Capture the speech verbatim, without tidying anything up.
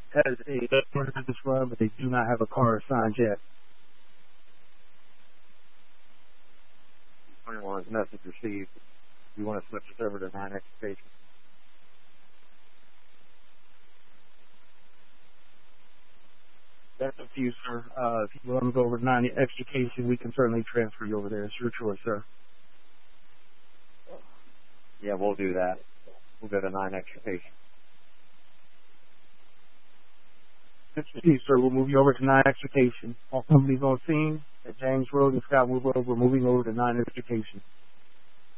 has a business run, but they do not have a car assigned yet. twenty-one message received. You want to switch this over to nine Education? That's up to you, sir. Uh, if you want to go over to nine Education, we can certainly transfer you over there. It's your choice, sir. Yeah, we'll do that. We'll go to nine Education. Excuse, sir. We'll move you over to nine Education. All companies on scene at James Road and Scott Woodward. We're moving over to nine Education.